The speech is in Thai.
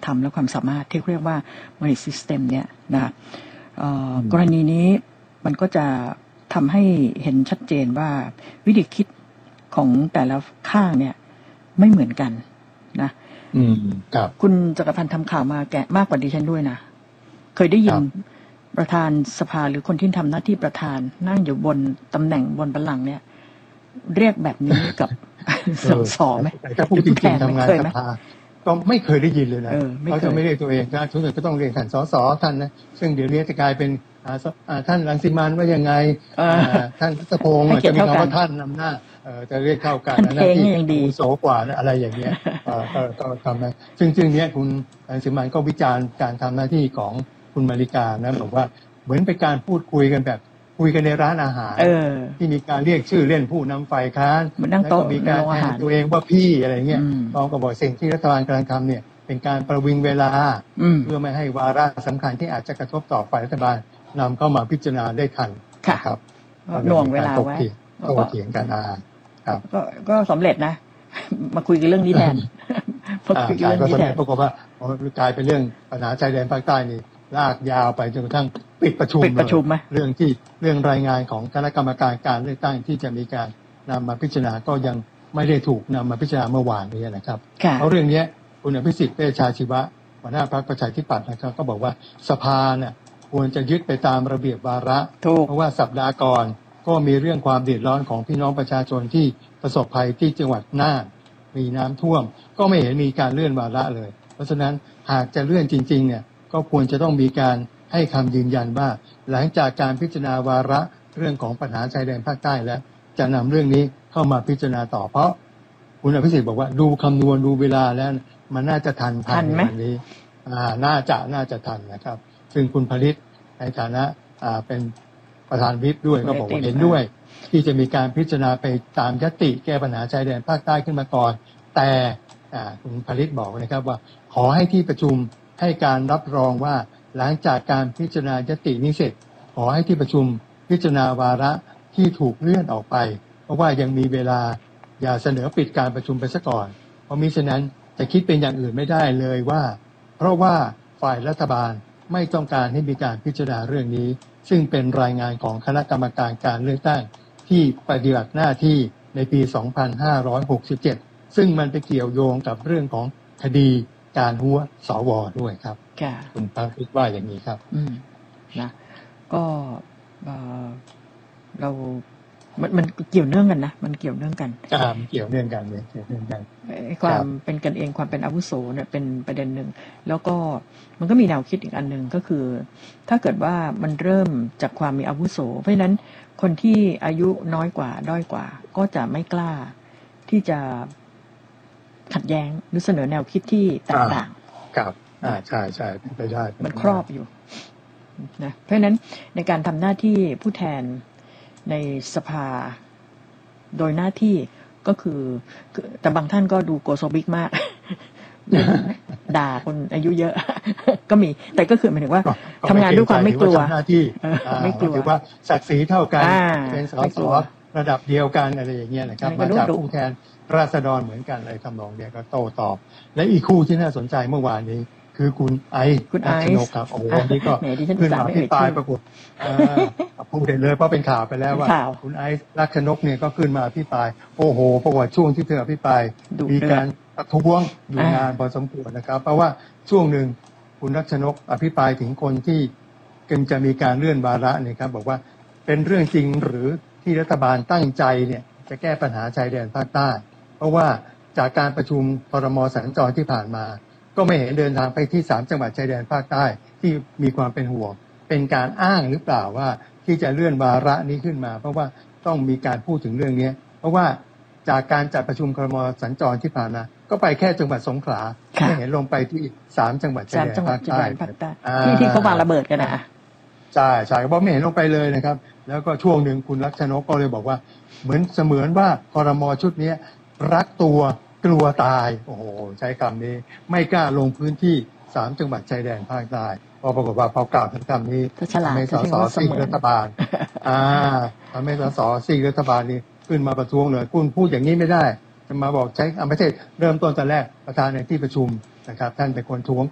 ธรรมและความสามารถที่เรียกว่า merit system เนี่ยนะกรณีนี้มันก็จะทำให้เห็นชัดเจนว่าวิธีคิดของแต่ละข้างเนี่ยไม่เหมือนกันนะครับคุณจักรพันธ์ทำข่าวมาแกะมากกว่าดิฉันด้วยนะเคยได้ยินประธานสภาหรือคนที่ทำหน้าที่ประธานนั่งอยู่บนตำแหน่งบนบัลลังก์เนี่ยเรียกแบบนี้กับสสไหมถ้าพูดจริงๆทำงานสภาก็ไม่เคยได้ยินเลยนะเขาจะไม่เรียกตัวเองนะทุกคนก็ต้องเรียกท่านสสท่านนะซึ่งเดี๋ยวนี้จะกลายเป็นท่านรังสิมันว่ายังไงท่านรัตพงศ์จะมีคำว่าท่านนำหน้าจะเรียกเข้ากันนะที่โสกว่าอะไรอย่างเงี้ยก็ทำนะซึ่งเนี้ยคุณรังสิมันก็วิจารณ์การทำหน้าที่ของคุณมาริกานะบอกว่าเหมือนเป็นการพูดคุยกันแบบคุยกันในร้านอาหารที่มีการเรียกชื่อเล่นผู้นำฝ่ายค้านแล้วก็มีการแทนตัวเองว่าพี่อะไรเงี้ยพร้อมกับบอกสิ่งที่รัฐบาลกำลังทำเนี่ยเป็นการประวิงเวลาเพื่อไม่ให้วาระสำคัญที่อาจจะกระทบต่อฝ่ายรัฐบาลนำเข้ามาพิจารณาได้ทันครับหน่วงเวลาไว้โต้เถียงกันครับก็สำเร็จนะมาคุยกันเรื่องนี้แทนก็สำเร็จปรากฏว่ากลายเป็นเรื่องปัญหาชายแดนภาคใต้นี่ลากยาวไปจนกระทั่งปิดประชุมเรื่องรายงานของคณะกรรมการการเลือกตั้งที่จะมีการนำมาพิจารณาก็ยังไม่ได้ถูกนำมาพิจารณาเมื่อวานนี้นะครับเพราะเรื่องนี้คุณอภิสิทธิ์เวชชาชีวะหัวหน้าพรรคประชาธิปัตย์นะครับก็บอกว่าสภาเนี่ยควรจะยึดไปตามระเบียบวาระเพราะว่าสัปดาห์ก่อนก็มีเรื่องความเดือดร้อนของพี่น้องประชาชนที่ประสบภัยที่จังหวัดน่านมีน้ำท่วมก็ไม่เห็นมีการเลื่อนวาระเลยเพราะฉะนั้นหากจะเลื่อนจริงๆเนี่ยก็ควรจะต้องมีการให้คำยืนยันว่าหลังจากการพิจารณาวาระเรื่องของปัญหาชายแดนภาคใต้แล้วจะนำเรื่องนี้เข้ามาพิจารณาต่อเพราะคุณอภิสิทธิ์บอกว่าดูคำนวณดูเวลาแล้วมันน่าจะทันภายในวันนี้น่าจะทันนะครับซึ่งคุณผลิตในฐานะเป็นประธานวิปด้วยก็บอกว่าเห็นด้วยที่จะมีการพิจารณาไปตามญัตติแก้ปัญหาชายแดนภาคใต้ขึ้นมาก่อนแต่คุณผลิตบอกนะครับว่าขอให้ที่ประชุมให้การรับรองว่าหลังจากการพิจารณาญัตตินี้เสร็จขอให้ที่ประชุมพิจารณาวาระที่ถูกเลื่อนออกไปเพราะว่ายังมีเวลาอย่าเสนอปิดการประชุมไปซะก่อนเพราะมิฉะนั้นจะคิดเป็นอย่างอื่นไม่ได้เลยว่าเพราะว่าฝ่ายรัฐบาลไม่ต้องการให้มีการพิจารณาเรื่องนี้ซึ่งเป็นรายงานของคณะกรรมการการเลือกตั้งที่ปฏิบัติหน้าที่ในปี 2567 ซึ่งมันไปเกี่ยวโยงกับเรื่องของคดีการหัวสวด้วยครับคุณปาคิดว่าอย่างนี้ครับนะก็เรามันเกี่ยวเนื่องกันนะมันเกี่ยวเนื่องกันเกี่ยวเนื่องกันเลยเกี่ยวเนื่องกันความเป็นกันเองความเป็นอาวุโสเนี่ยเป็นประเด็นหนึ่งแล้วก็มันก็มีแนวคิดอีกอันหนึ่งก็คือถ้าเกิดว่ามันเริ่มจากความมีอาวุโสเพราะฉะนั้นคนที่อายุน้อยกว่าด้อยกว่าก็จะไม่กล้าที่จะขัดแย้งหรือเสนอแนวคิดที่แตกต่างครับใช่ไปได้มันครอบอยู่นะเพราะฉะนั้นในการทำหน้าที่ผู้แทนในสภาโดยหน้าที่ก็คือแต่บางท่านก็ดูโกโซบิกมาก ด่าคนอายุเยอะ ก็มีแต่ก็คือหมายถึงว่าทำงานด้วยความไม่กลัวหน้าที่ไม่กลัวถือว่าศักดิ์ศรีเท่ากันเป็นสสระดับเดียวกันอะไรอย่างเงี้ยนะครับมาจากผู้แทนราษฎรเหมือนกันอะไรทำนองเนี้ยก็โต้ตอบและอีกคู่ที่น่าสนใจเมื่อวานนี้คือคุณไอซ์ชนกครับโอ้โหนี่ก็ขึ้นมาที่ปลายปรากฏพูดเลยเพราะเป็นข่าวไปแล้วว่าคุณไอซ์รักชนกเนี่ยก็ขึ้นมาที่ปลายโอ้โหปรากฏช่วงที่เธอพิปรายมีการประท้วงอยู่นานพอสมควรนะครับเพราะว่าช่วงหนึ่งคุณรักชนกอภิปรายถึงคนที่จะมีการเลื่อนวาระเนี่ยครับบอกว่าเป็นเรื่องจริงหรือที่รัฐบาลตั้งใจเนี่ยจะแก้ปัญหาชายแดนภาคใต้เพราะว่าจากการประชุมครม.สัญจรที่ผ่านมาก็ไม่เห็นเดินทางไปที่3จังหวัดชายแดนภาคใต้ที่มีความเป็นห่วงเป็นการอ้างหรือเปล่าว่าที่จะเลื่อนวาระนี้ขึ้นมาเพราะว่าต้องมีการพูดถึงเรื่องนี้เพราะว่าจากการจัดประชุมครม.สัญจรที่ผ่านมาก็ไปแค่จังหวัดสงขลาไม่เห็นลงไปที่3จังหวัดชายแดนภาคใต้ที่เขาวางระเบิดกันนะใช่ก็ไม่เห็นลงไปเลยนะครับแล้วก็ช่วงหนึ่งคุณรักชนกก็เลยบอกว่าเหมือนว่าครม.ชุดนี้รักตัวกลัวตายโอ้โหใช้คำนี้ไม่กล้าลงพื้นที่3จังหวัดชายแดนภาคใต้พอปรากฏว่าพอกล่าวถึงคำนี้ทำให้สสซีกรัฐบาลทำให้สสซีกรัฐบาลนี่ขึ้นมาประท้วงเลยคุณพูดอย่างนี้ไม่ได้จะมาบอกใช้ไม่ใช่เริ่มต้นตอนแรกประธานในที่ประชุมนะครับท่านเป็นคนท้วง